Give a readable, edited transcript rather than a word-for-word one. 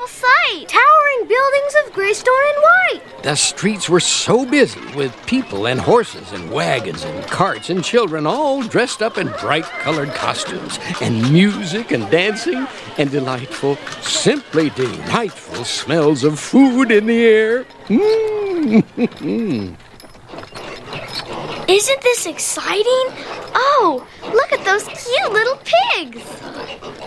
wonderful sight. Towering buildings of gray stone and white. The streets were so busy with people and horses and wagons and carts and children all dressed up in bright-colored costumes and music and dancing and delightful, simply delightful smells of food in the air. Isn't this exciting? Oh, look at those cute little pigs.